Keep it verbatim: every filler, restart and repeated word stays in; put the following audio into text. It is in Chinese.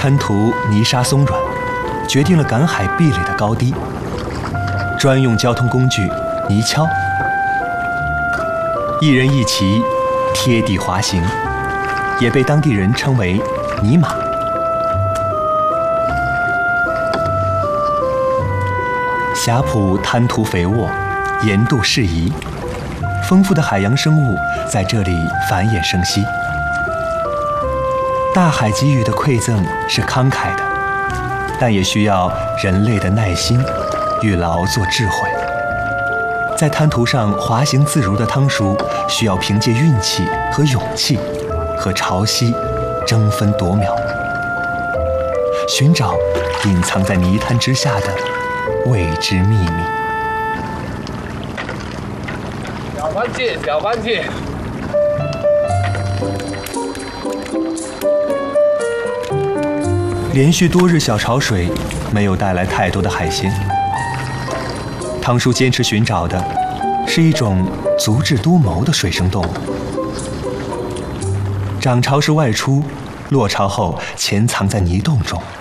滩涂泥沙松软，决定了赶海壁垒的高低。专用交通工具泥橇，一人一骑，贴地滑行，也被当地人称为泥马。峡谷滩涂肥沃，盐度适宜，丰富的海洋生物在这里繁衍生息。大海给予的馈赠是慷慨的，但也需要人类的耐心与劳作智慧。在滩涂上滑行自如的汤叔，需要凭借运气和勇气，和潮汐争分夺秒，寻找隐藏在泥滩之下的未知秘密。 小番茄，小番茄。 连续多日小潮水没有带来太多的海鲜，汤叔坚持寻找的是一种足智多谋的水生动物。涨潮时外出，落潮后潜藏在泥洞中。